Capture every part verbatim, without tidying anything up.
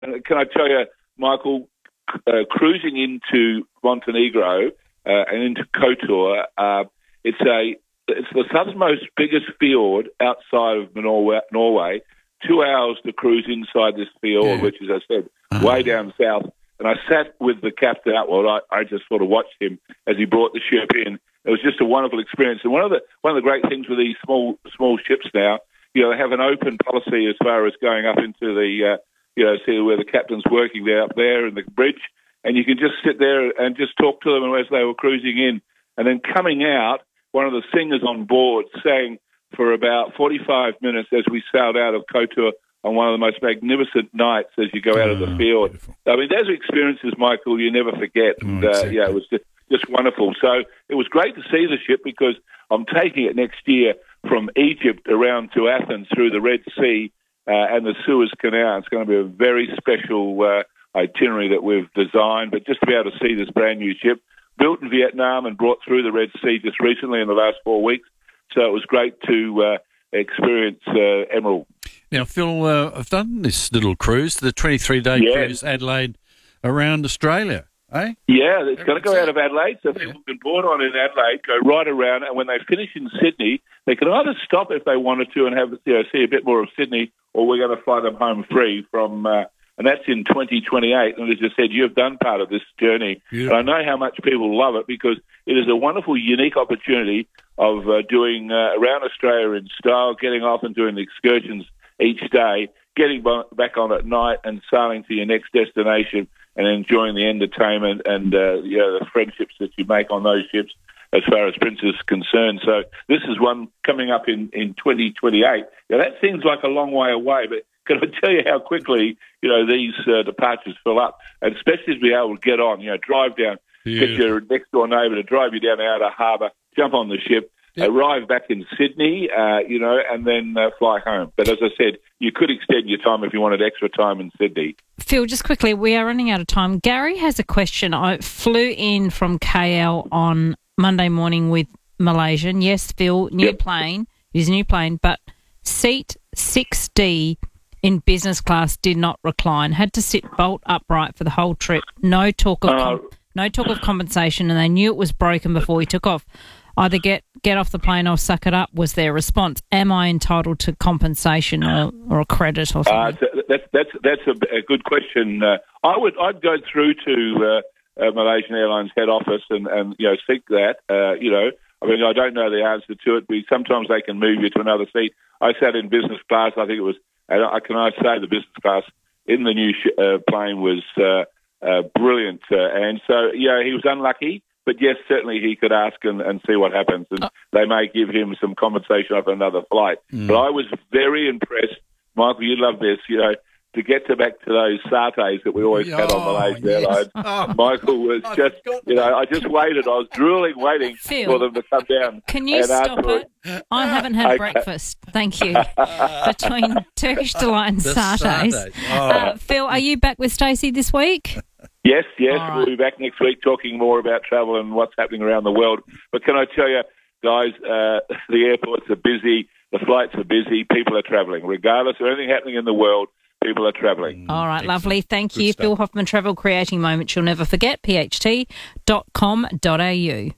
And can I tell you, Michael, uh, cruising into Montenegro uh, and into Kotor, uh, it's a it's the southernmost biggest fjord outside of Norway. Norway. Two hours to cruise inside this fjord, yeah. which, as I said, uh-huh. way down south. And I sat with the captain out. Well, I, I just sort of watched him as he brought the ship in. It was just a wonderful experience. And one of the one of the great things with these small small ships now, you know, they have an open policy as far as going up into the, uh, you know, see where the captain's working there up there in the bridge, and you can just sit there and just talk to them as they were cruising in, and then coming out, one of the singers on board sang for about forty-five minutes as we sailed out of Kotor on one of the most magnificent nights as you go out oh, of the field. Beautiful. I mean, those experiences, Michael, you never forget. Oh, and, exactly. uh, yeah, it was just, just wonderful. So it was great to see the ship because I'm taking it next year from Egypt around to Athens through the Red Sea uh, and the Suez Canal. It's going to be a very special uh, itinerary that we've designed, but just to be able to see this brand new ship, built in Vietnam and brought through the Red Sea just recently in the last four weeks. So it was great to uh, experience uh, Emerald. Now, Phil, uh, I've done this little cruise, the twenty-three day yeah. cruise, Adelaide around Australia, eh? Yeah, it's going to go out of Adelaide, so people can board on in Adelaide, go right around, and when they finish in Sydney, they can either stop if they wanted to and have you know, see a bit more of Sydney, or we're going to fly them home free from, uh, and that's in twenty twenty-eight. And as I said, you've done part of this journey. And I know how much people love it because it is a wonderful, unique opportunity of uh, doing uh, around Australia in style, getting off and doing the excursions each day, getting back on at night and sailing to your next destination and enjoying the entertainment and uh, you know, the friendships that you make on those ships as far as Princess is concerned. So this is one coming up in, in twenty twenty-eight. Now, that seems like a long way away, but can I tell you how quickly, you know, these uh, departures fill up, and especially to be able to get on, you know, drive down, yeah. get your next-door neighbour to drive you down the outer harbour, jump on the ship, Yep. arrive back in Sydney, uh, you know, and then uh, fly home. But as I said, you could extend your time if you wanted extra time in Sydney. Phil, just quickly, we are running out of time. Gary has a question. I flew in from K L on Monday morning with Malaysian. Yes, Phil, new yep. plane. It is a new plane, but seat six D in business class did not recline. Had to sit bolt upright for the whole trip. No talk of com- uh, no talk of compensation, and they knew it was broken before we took off. Either get, get off the plane or suck it up was their response. Am I entitled to compensation or, or a credit or something? Uh, that's that's that's a, a good question. Uh, I would I'd go through to uh, uh, Malaysian Airlines head office and, and you know seek that. Uh, you know, I mean I don't know the answer to it, but sometimes they can move you to another seat. I sat in business class. I think it was. I can I say the business class in the new sh- uh, plane was uh, uh, brilliant, uh, and so yeah, he was unlucky. But yes, certainly he could ask and, and see what happens, and oh. they may give him some compensation of another flight. Mm. But I was very impressed, Michael. You love this, you know, to get to back to those satays that we always oh, had on Malaysian yes. Airlines. Oh. Michael was I just, you know, I just waited. I was drooling, waiting Phil, for them to come down. Can you stop it? I haven't had okay. breakfast. Thank you. Between Turkish Delight and satays. Oh. Uh, Phil, are you back with Stacey this week? Yes, yes, right. We'll be back next week talking more about travel and what's happening around the world. But can I tell you, guys, uh, the airports are busy, the flights are busy, people are travelling. Regardless of anything happening in the world, people are travelling. All right, Excellent. Lovely. Thank Good you. stuff. Phil Hoffman, Travel Creating Moments You'll Never Forget, p h t dot com dot a u.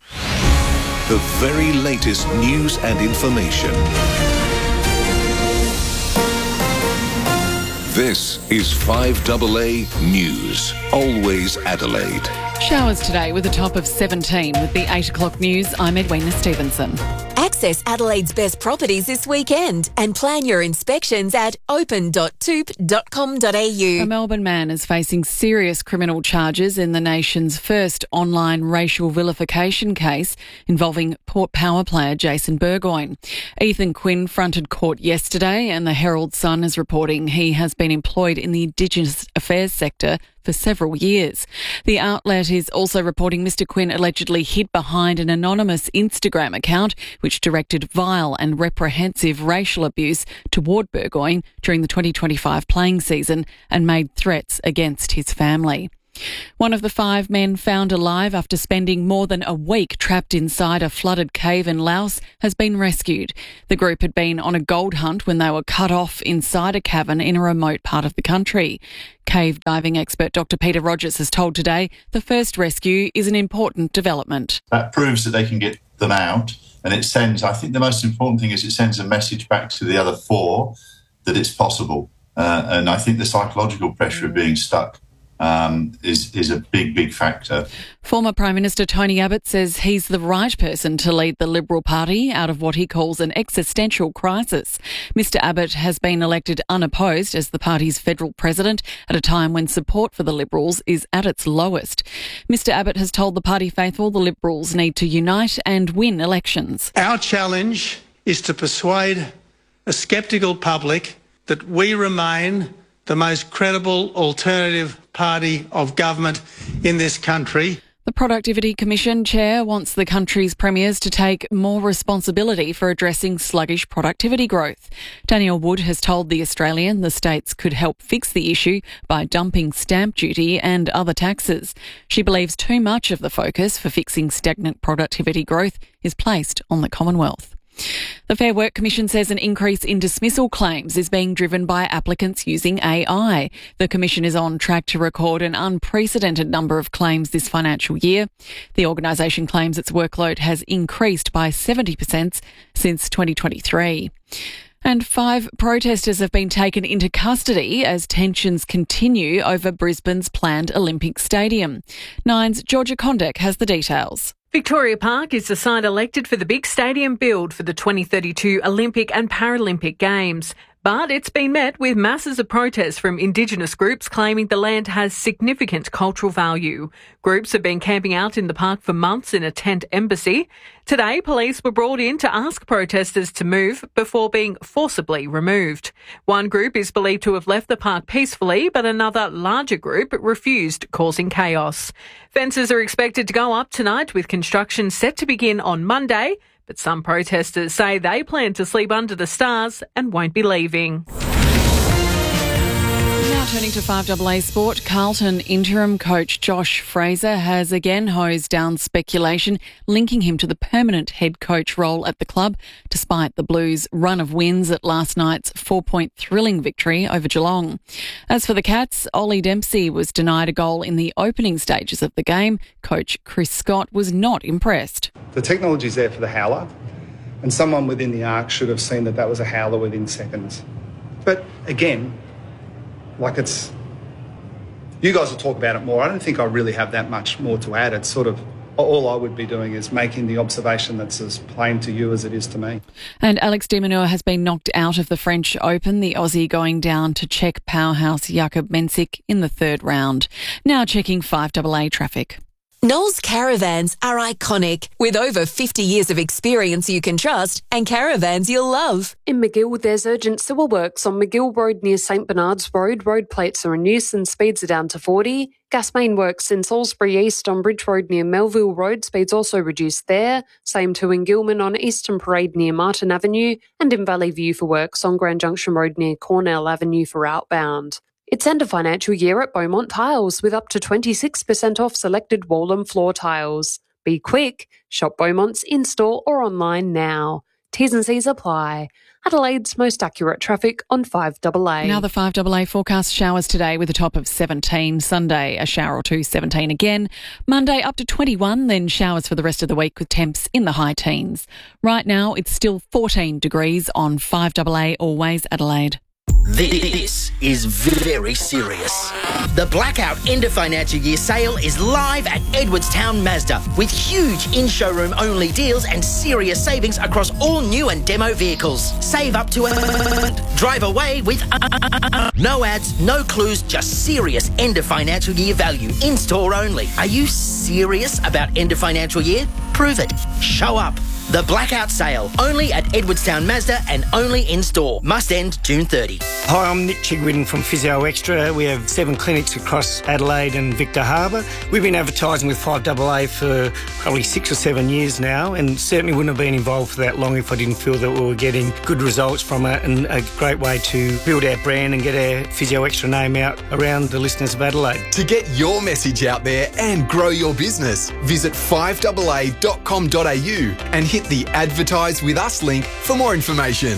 The very latest news and information. This is five A A News, always Adelaide. Showers today with a top of seventeen. With the eight o'clock news, I'm Edwina Stevenson. Access Adelaide's best properties this weekend and plan your inspections at open dot toop dot com dot a u. A Melbourne man is facing serious criminal charges in the nation's first online racial vilification case involving Port Power player Jason Burgoyne. Ethan Quinn fronted court yesterday, and the Herald Sun is reporting he has been employed in the Indigenous affairs sector for several years. The outlet is also reporting Mister Quinn allegedly hid behind an anonymous Instagram account which directed vile and reprehensive racial abuse toward Burgoyne during the twenty twenty-five playing season and made threats against his family. One of the five men found alive after spending more than a week trapped inside a flooded cave in Laos has been rescued. The group had been on a gold hunt when they were cut off inside a cavern in a remote part of the country. Cave diving expert Doctor Peter Rogers has told Today the first rescue is an important development. That proves that they can get them out, and it sends, I think the most important thing is it sends a message back to the other four that it's possible. Uh, and I think the psychological pressure of being stuck Um, is, is a big, big factor. Former Prime Minister Tony Abbott says he's the right person to lead the Liberal Party out of what he calls an existential crisis. Mister Abbott has been elected unopposed as the party's federal president at a time when support for the Liberals is at its lowest. Mister Abbott has told the party faithful the Liberals need to unite and win elections. Our challenge is to persuade a sceptical public that we remain the most credible alternative party of government in this country. The Productivity Commission chair wants the country's premiers to take more responsibility for addressing sluggish productivity growth. Danielle Wood has told The Australian the states could help fix the issue by dumping stamp duty and other taxes. She believes too much of the focus for fixing stagnant productivity growth is placed on the Commonwealth. The Fair Work Commission says an increase in dismissal claims is being driven by applicants using A I. The Commission is on track to record an unprecedented number of claims this financial year. The organisation claims its workload has increased by seventy percent since twenty twenty-three. And five protesters have been taken into custody as tensions continue over Brisbane's planned Olympic Stadium. Nine's Georgia Kondek has the details. Victoria Park is the site elected for the big stadium build for the twenty thirty-two Olympic and Paralympic Games. But it's been met with masses of protests from Indigenous groups claiming the land has significant cultural value. Groups have been camping out in the park for months in a tent embassy. Today, police were brought in to ask protesters to move before being forcibly removed. One group is believed to have left the park peacefully, but another larger group refused, causing chaos. Fences are expected to go up tonight with construction set to begin on Monday. But some protesters say they plan to sleep under the stars and won't be leaving. Now turning to five A A Sport, Carlton interim coach Josh Fraser has again hosed down speculation linking him to the permanent head coach role at the club, despite the Blues' run of wins at last night's four-point thrilling victory over Geelong. As for the Cats, Ollie Dempsey was denied a goal in the opening stages of the game. Coach Chris Scott was not impressed. The technology's there for the howler, and someone within the arc should have seen that that was a howler within seconds. But again, like it's, you guys will talk about it more. I don't think I really have that much more to add. It's sort of, all I would be doing is making the observation that's as plain to you as it is to me. And Alex de Minaur has been knocked out of the French Open, the Aussie going down to Czech powerhouse Jakub Mensik in the third round. Now checking five A A traffic. Knowles Caravans are iconic, with over fifty years of experience you can trust and caravans you'll love. In McGill, there's urgent sewer works on McGill Road near St Bernard's Road. Road plates are in use and speeds are down to forty. Gas main works in Salisbury East on Bridge Road near Melville Road. Speeds also reduced there. Same too in Gilman on Eastern Parade near Martin Avenue. And in Valley View for works on Grand Junction Road near Cornell Avenue for outbound. It's end of financial year at Beaumont Tiles with up to twenty-six percent off selected wall and floor tiles. Be quick. Shop Beaumont's in-store or online now. T's and C's apply. Adelaide's most accurate traffic on five A A. Now the five A A forecast: showers today with a top of seventeen. Sunday, a shower or two, seventeen again. Monday up to twenty-one, then showers for the rest of the week with temps in the high teens. Right now, it's still fourteen degrees on five A A, always Adelaide. This is very serious. The Blackout End of Financial Year sale is live at Edwardstown Mazda with huge in-showroom only deals and serious savings across all new and demo vehicles. Save up to a... Drive away with... No ads, no clues, just serious End of Financial Year value. In-store only. Are you serious about End of Financial Year? Prove it. Show up. The Blackout Sale, only at Edwardstown Mazda and only in-store. Must end June thirtieth. Hi, I'm Nick Chigwin from Physio Extra. We have seven clinics across Adelaide and Victor Harbour. We've been advertising with five A A for probably six or seven years now, and certainly wouldn't have been involved for that long if I didn't feel that we were getting good results from it, and a great way to build our brand and get our Physio Extra name out around the listeners of Adelaide. To get your message out there and grow your business, visit five A A dot com dot a u and hit the Advertise With Us link for more information.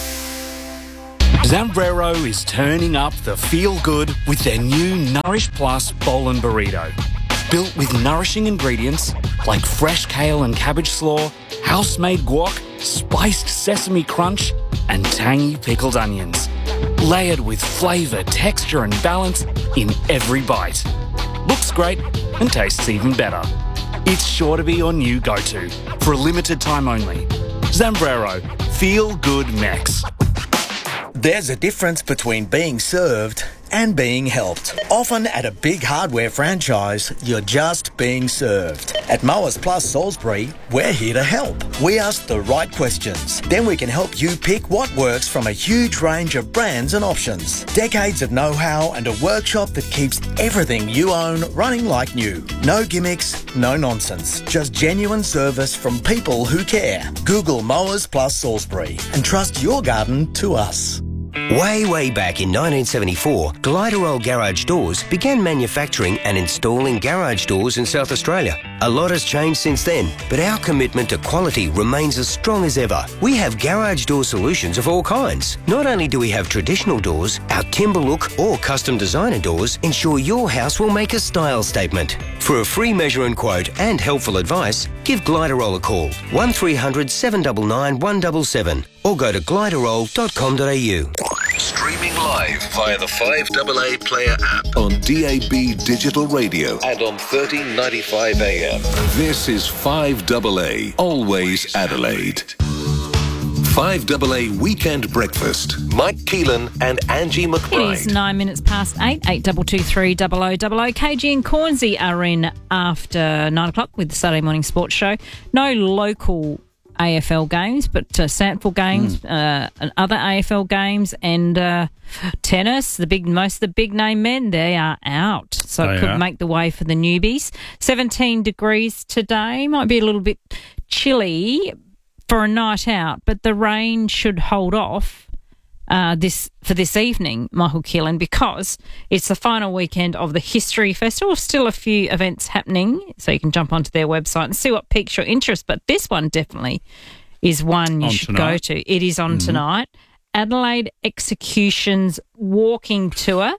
Zambrero is turning up the feel-good with their new Nourish Plus Bowl and Burrito. Built with nourishing ingredients like fresh kale and cabbage slaw, house-made guac, spiced sesame crunch, and tangy pickled onions. Layered with flavour, texture and balance in every bite. Looks great and tastes even better. It's sure to be your new go-to for a limited time only. Zambrero, Feel Good Mex. There's a difference between being served and being helped. Often at a big hardware franchise, you're just being served. At Mowers Plus Salisbury, we're here to help. We ask the right questions. Then we can help you pick what works from a huge range of brands and options. Decades of know-how and a workshop that keeps everything you own running like new. No gimmicks, no nonsense. Just genuine service from people who care. Google Mowers Plus Salisbury and trust your garden to us. Way, way back in nineteen seventy-four, Gliderol Garage Doors began manufacturing and installing garage doors in South Australia. A lot has changed since then, but our commitment to quality remains as strong as ever. We have garage door solutions of all kinds. Not only do we have traditional doors, our timber look or custom designer doors ensure your house will make a style statement. For a free measure and quote and helpful advice, give Gliderol a call, one three hundred, seven nine nine, one seven seven, or go to gliderol dot com dot a u. Streaming live via the five A A Player app on D A B Digital Radio and on thirteen ninety-five A M. This is five A A, always Adelaide. five A A Weekend Breakfast. Mike Keelan and Angie McBride. It is nine minutes past eight, eight two two three double oh double oh. K G and Cornsey are in after nine o'clock with the Saturday Morning Sports Show. No local A F L games, but uh, Sandford games mm. uh, and other A F L games and uh, tennis. The big, most of the big name men, they are out, so They it could are. make the way for the newbies. seventeen degrees today, might be a little bit chilly for a night out, but the rain should hold off uh, this for this evening, Michael Keelan, because it's the final weekend of the History Festival. Still a few events happening, so you can jump onto their website and see what piques your interest. But this one definitely is one you On should tonight. go to. It is on Mhm. tonight. Adelaide Executions Walking Tour,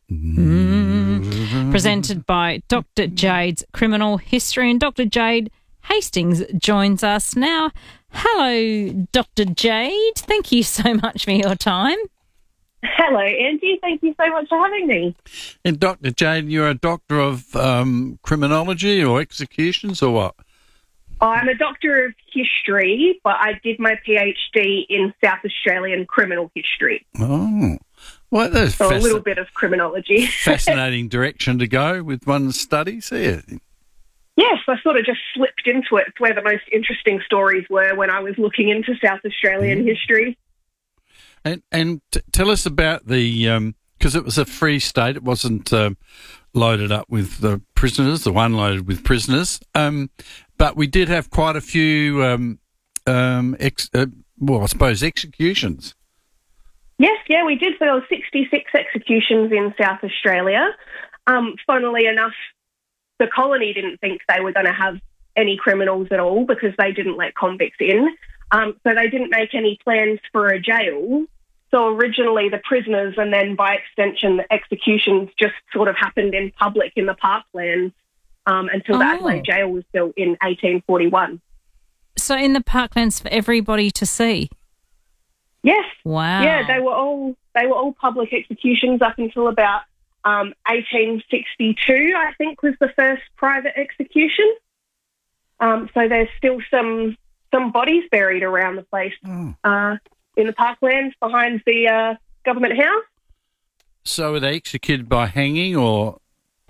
mm, presented by Doctor Jade's Criminal History. And Doctor Jade Hastings joins us now. Hello, Doctor Jade. Thank you so much for your time. Hello, Angie. Thank you so much for having me. And Doctor Jade, you're a doctor of um, criminology or executions or what? I'm a doctor of history, but I did my PhD in South Australian criminal history. Oh, well, that's So a fasc- little bit of criminology. fascinating direction to go with one's studies here. Yes, I sort of just slipped into it. It's where the most interesting stories were when I was looking into South Australian history. And and t- tell us about the, because it was a free state, it wasn't um, loaded up with the prisoners, the one loaded with prisoners, um, but we did have quite a few, um, um, ex- uh, well, I suppose executions. Yes, yeah, we did. So there were sixty-six executions in South Australia. Um, funnily enough, the colony didn't think they were going to have any criminals at all because they didn't let convicts in. Um, so they didn't make any plans for a jail. So originally the prisoners and then by extension the executions just sort of happened in public in the parklands um, until the Oh. Adelaide jail was built in eighteen forty-one. So in the parklands for everybody to see? Yes. Wow. Yeah, they were all they were all public executions up until about um, eighteen sixty-two, I think, was the first private execution. Um, so there's still some some bodies buried around the place Oh. uh, in the parklands behind the uh, government house. So were they executed by hanging or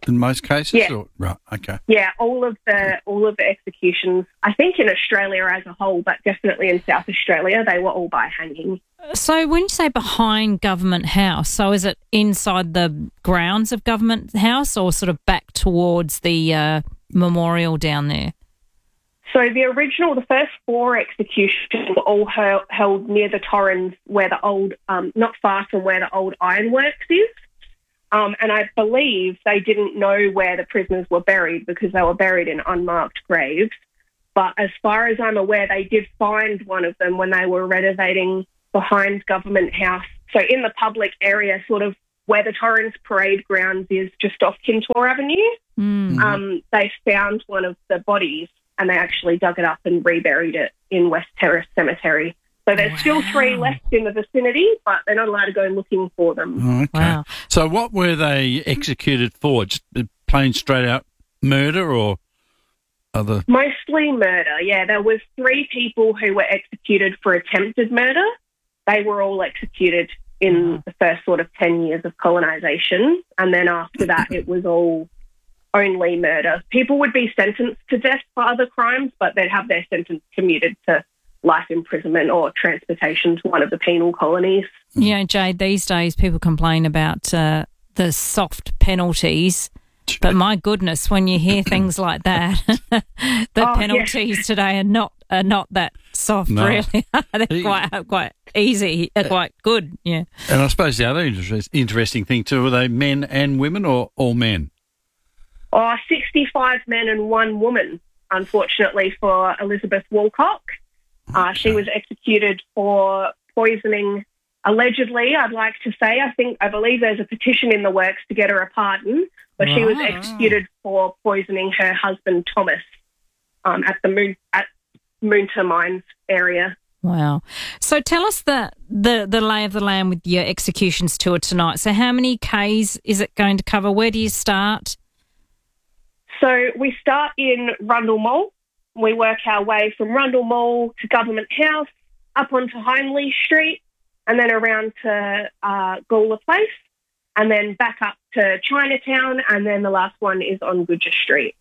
in most cases? Yeah. Or, right, okay. Yeah, all of the all of the executions, I think in Australia as a whole, but definitely in South Australia, they were all by hanging. So when you say behind Government House, so is it inside the grounds of Government House or sort of back towards the uh, memorial down there? So the original, the first four executions were all held, held near the Torrens, where the old, um, not far from where the old ironworks is. Um, and I believe they didn't know where the prisoners were buried because they were buried in unmarked graves. But as far as I'm aware, they did find one of them when they were renovating behind Government House. So in the public area, sort of where the Torrens Parade Grounds is, just off Kintore Avenue, mm. um, they found one of the bodies and they actually dug it up and reburied it in West Terrace Cemetery. So there's wow. still three left in the vicinity, but they're not allowed to go looking for them. Oh, okay. Wow. So what were they executed for? Just plain straight out murder or other? Mostly murder, yeah. There was three people who were executed for attempted murder. They were all executed in the first sort of ten years of colonisation. And then after that, it was all only murder. People would be sentenced to death for other crimes, but they'd have their sentence commuted to life imprisonment or transportation to one of the penal colonies. You know, Jade, these days people complain about uh, the soft penalties, but my goodness, when you hear things like that, the oh, penalties yeah. today are not are not that soft, no. really. They're quite quite easy, they're quite good, yeah. And I suppose the other interest, interesting thing too, were they men and women or all men? Oh, sixty-five men and one woman, unfortunately, for Elizabeth Walcock. Uh, she was executed for poisoning, allegedly, I'd like to say. I think, I believe there's a petition in the works to get her a pardon, but wow. she was executed for poisoning her husband, Thomas, um, at the Moon, at Moonta Mines area. Wow. So tell us the, the, the lay of the land with your executions tour tonight. So how many Ks is it going to cover? Where do you start? So we start in Rundle Mall. We work our way from Rundle Mall to Government House, up onto Hindley Street, and then around to uh, Gawler Place, and then back up to Chinatown, and then the last one is on Goodger Street.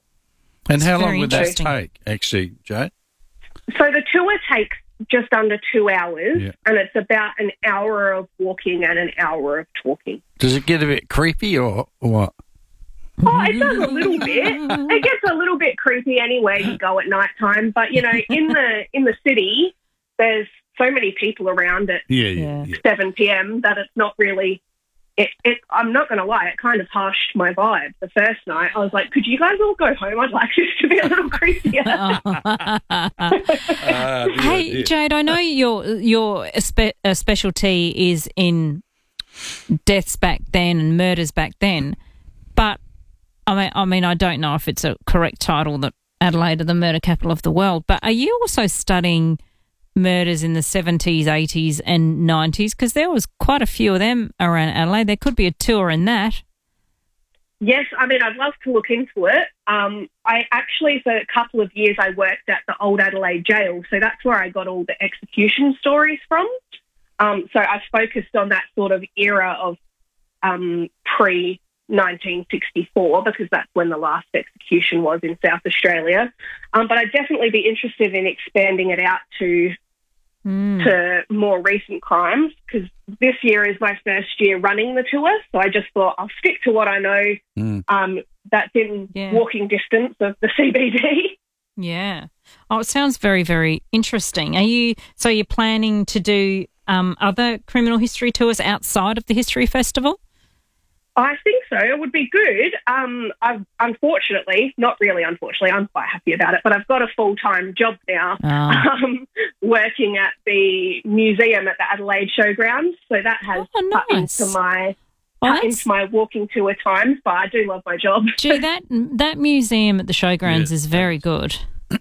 And how long would that take, actually, Jade? So the tour takes just under two hours, yeah. and it's about an hour of walking and an hour of talking. Does it get a bit creepy or, or what? Oh, it does a little bit. It gets a little bit creepy anywhere you go at night time. But, you know, in the in the city, there's so many people around at yeah, yeah, yeah. seven p.m. that it's not really... It, it, I'm not going to lie, it kind of hushed my vibe the first night. I was like, could you guys all go home? I'd like this to be a little creepier. uh, hey, Jade, I know your, your spe- uh, specialty is in deaths back then and murders back then, but I mean, I mean, I don't know if it's a correct title that Adelaide are the murder capital of the world, but are you also studying murders in the seventies, eighties and nineties? Because there was quite a few of them around Adelaide. There could be a tour in that. Yes, I mean, I'd love to look into it. Um, I actually, for a couple of years, I worked at the Old Adelaide Jail, so that's where I got all the execution stories from. Um, so I focused on that sort of era of um, pre- nineteen sixty-four, because that's when the last execution was in South Australia. Um, but I'd definitely be interested in expanding it out to mm. to more recent crimes, because this year is my first year running the tour, so I just thought I'll stick to what I know mm. um, that's in yeah. walking distance of the C B D. Yeah. Oh, it sounds very, very interesting. Are you, so you're planning to do um, other criminal history tours outside of the History Festival? I think so. It would be good. Um, I've unfortunately, not really unfortunately, I'm quite happy about it, but I've got a full-time job now oh. um, working at the museum at the Adelaide Showgrounds. So that has oh, cut nice. into my well, cut into my walking tour times, but I do love my job. Gee, that that museum at the Showgrounds yeah. is very good.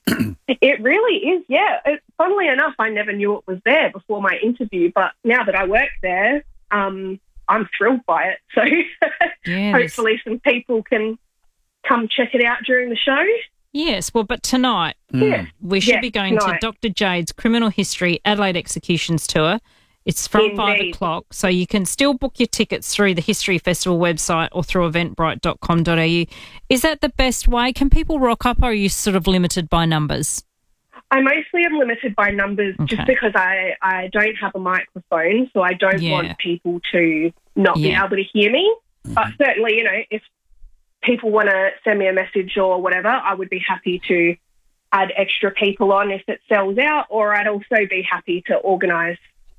It really is, yeah. It, funnily enough, I never knew it was there before my interview, but now that I work there, um, I'm thrilled by it. So yeah, hopefully some people can come check it out during the show. Yes, well, but tonight mm. we should yes, be going tonight. to Doctor Jade's Criminal History Adelaide Executions Tour. It's from Indeed. five o'clock, so you can still book your tickets through the History Festival website or through eventbrite dot com dot a u. Is that the best way? Can people rock up, or are you sort of limited by numbers? I mostly am limited by numbers Okay. just because I, I don't have a microphone, so I don't Yeah. want people to not Yeah. be able to hear me. But certainly, you know, if people want to send me a message or whatever, I would be happy to add extra people on if it sells out, or I'd also be happy to organise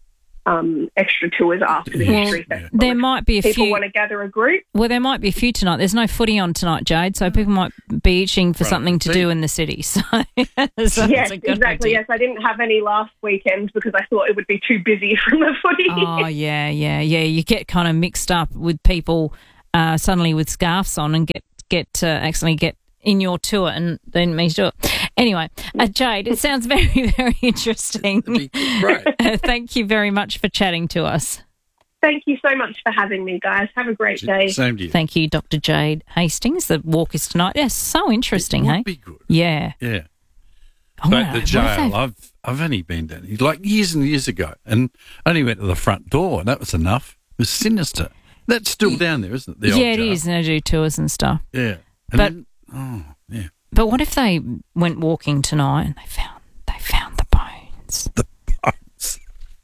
um, extra tours after the Well, History Festival. there might be a people few- want to gather a group. Well, there might be a few tonight. There's no footy on tonight, Jade, so people might be itching for Right. something to do in the city. So, so yes, it's a good exactly. idea. Yes, I didn't have any last weekend because I thought it would be too busy from the footy. Oh, yeah, yeah, yeah. You get kind of mixed up with people uh, suddenly with scarves on and get, get uh, accidentally get in your tour and then means do it. Anyway, uh, Jade, it sounds very, very interesting. Right. Uh, thank you very much for chatting to us. Thank you so much for having me, guys. Have a great day. Same to you. Thank you, Doctor Jade Hastings. The walk is tonight. Yeah, so interesting, It would hey? be good. Yeah. Yeah. Oh, but no, the what if jail, they've- I've I've only been down here like years and years ago, and only went to the front door, and that was enough. It was sinister. That's still down there, isn't it? The yeah, old it jail. is, and they do tours and stuff. Yeah. And But then- oh, yeah. but what if they went walking tonight and they found they found the bones? The bones.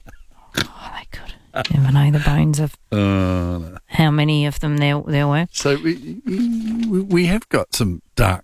Oh, they could. Never know the bones of Uh, no. how many of them there there were. So we, we we have got some dark,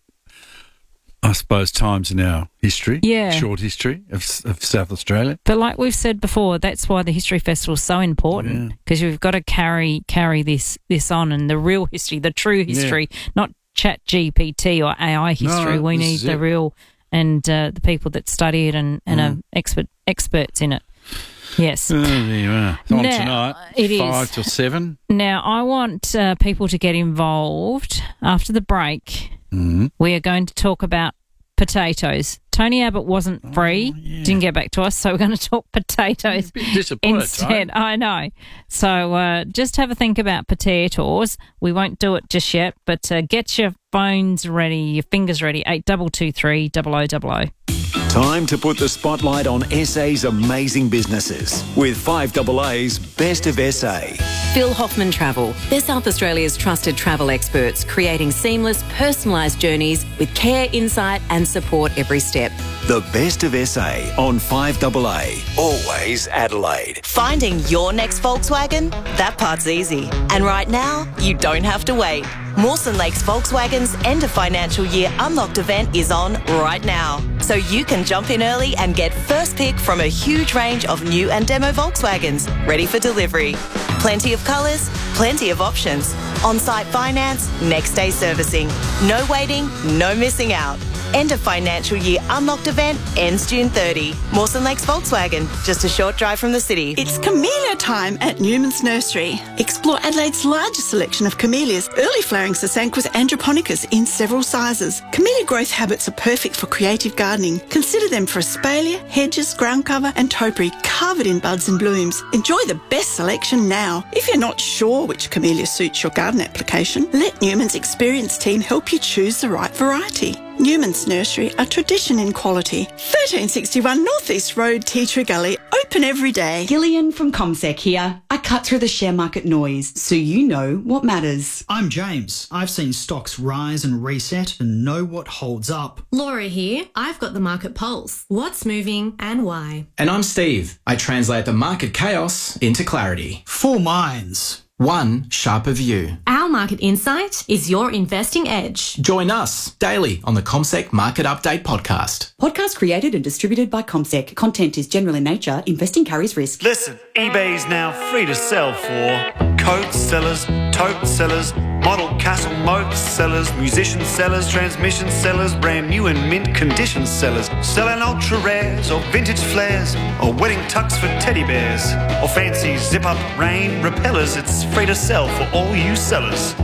I suppose, times in our history. Yeah. Short history of, of South Australia. But like we've said before, that's why the History Festival is so important, because you've got to carry carry this this on, and the real history, the true history, not Chat G P T or A I history. No, we this need is the it. real and uh, the people that study it and, and Mm. are expert experts in it. Yes. Oh, there you are. It's on Now, tonight. it is. Five till seven. Now, I want uh, people to get involved. After the break, Mm. we are going to talk about potatoes. Tony Abbott wasn't free, didn't get back to us, so we're going to talk potatoes disappointed, instead. I know. So uh, just have a think about potatoes. We won't do it just yet, but uh, get your phones ready, your fingers ready, eight two two three, double oh double oh. Time to put the spotlight on S A's amazing businesses with five A A's Best of S A. Phil Hoffman Travel. They're South Australia's trusted travel experts, creating seamless, personalised journeys with care, insight and support every step. The Best of S A on five A A. Always Adelaide. Finding your next Volkswagen? That part's easy. And right now, you don't have to wait. Mawson Lakes Volkswagen's end of financial year unlocked event is on right now. So you can jump in early and get first pick from a huge range of new and demo Volkswagens ready for delivery. Plenty of colours, plenty of options. On-site finance, next day servicing. No waiting, no missing out. End of financial year unlocked event ends June thirtieth. Mawson Lakes Volkswagen, just a short drive from the city. It's camellia time at Newman's Nursery. Explore Adelaide's largest selection of camellias, early flowering Sasanquas androponicus in several sizes. Camellia growth habits are perfect for creative gardening. Consider them for espalier, hedges, ground cover and topiary covered in buds and blooms. Enjoy the best selection now. If you're not sure which camellia suits your garden application, let Newman's experienced team help you choose the right variety. Newman's Nursery, a tradition in quality. thirteen sixty-one North East Road, Tea Tree Gully, open every day. Gillian from ComSec here. I cut through the share market noise so you know what matters. I'm James. I've seen stocks rise and reset and know what holds up. Laura here. I've got the market pulse. What's moving and why? And I'm Steve. I translate the market chaos into clarity. Four minds. One sharper view. Our market insight is your investing edge. Join us daily on the ComSec Market Update podcast. Podcast created and distributed by ComSec. Content is general in nature. Investing carries risk. Listen, eBay's now free to sell for coat sellers, tote sellers, model castle moat sellers, musician sellers, transmission sellers, brand new and mint condition sellers, selling ultra rares or vintage flares or wedding tux for teddy bears or fancy zip up rain repellers. It's free to sell for all you sellers.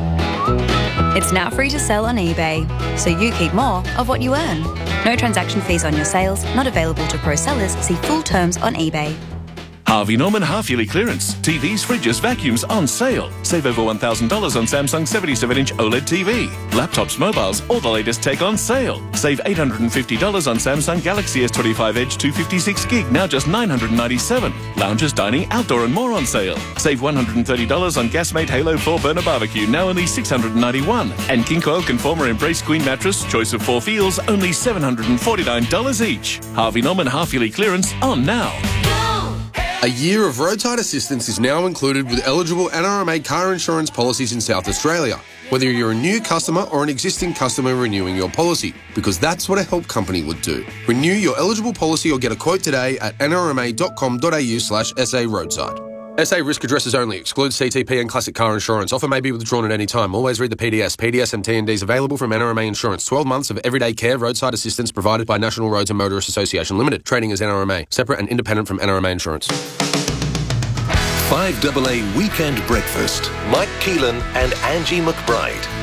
It's now free to sell on eBay, so you keep more of what you earn. No transaction fees on your sales, not available to pro sellers. See full terms on eBay. Harvey Norman half-yearly clearance. T Vs, fridges, vacuums on sale. Save over one thousand dollars on Samsung seventy-seven inch OLED T V. Laptops, mobiles, all the latest tech on sale. Save eight hundred fifty dollars on Samsung Galaxy S twenty-five Edge two fifty-six gig, now just nine hundred ninety-seven dollars. Lounges, dining, outdoor and more on sale. Save one hundred thirty dollars on Gasmate Halo four burner barbecue, now only six hundred ninety-one dollars. And King Coil Conformer Embrace Queen mattress, choice of four feels, only seven hundred forty-nine dollars each. Harvey Norman half-yearly clearance on now. A year of roadside assistance is now included with eligible N R M A car insurance policies in South Australia, whether you're a new customer or an existing customer renewing your policy, because that's what a help company would do. Renew your eligible policy or get a quote today at nrma.com.au slash SA roadside. S A risk addresses only. Excludes C T P and classic car insurance. Offer may be withdrawn at any time. Always read the P D S. P D S and T and Ds available from N R M A Insurance. twelve months of everyday care roadside assistance provided by National Roads and Motorists Association Limited. Trading as N R M A. Separate and independent from N R M A Insurance. five A A Weekend Breakfast. Mike Keelan and Angie McBride.